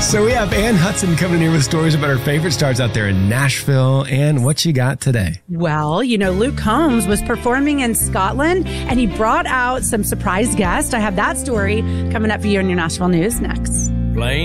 So we have Ann Hudson coming in here with stories about her favorite stars out there in Nashville. And what you got today? Well, Luke Combs was performing in Scotland and he brought out some surprise guests. I have that story coming up for you in your Nashville News next. Blaine.